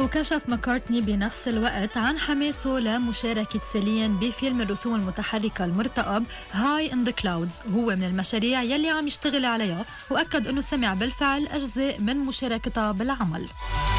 وكشف ماكارتني بنفس الوقت عن حماسه لمشاركة سيلين بفيلم الرسوم المتحركة المرتقب High in the Clouds، هو من المشاريع يلي عم يشتغل عليها، وأكد أنه سمع بالفعل أجزاء من مشاركتها بالعمل.